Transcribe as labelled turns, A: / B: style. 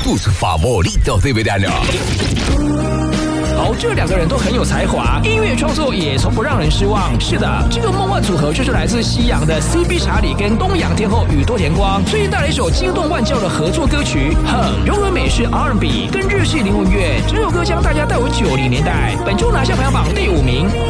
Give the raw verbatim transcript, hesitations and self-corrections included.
A: tus favoritos de verano。
B: 好，这两个人都很有才华，音乐创作也从不让人失望。是的，这个梦幻组合就是来自西洋的 C B 查理跟东洋天后宇多田光，最近带来一首惊动万教的合作歌曲《哼》，融合美式 R and B 跟日系灵魂乐，这首歌将大家带回九零年代，本周拿下排行榜第五名。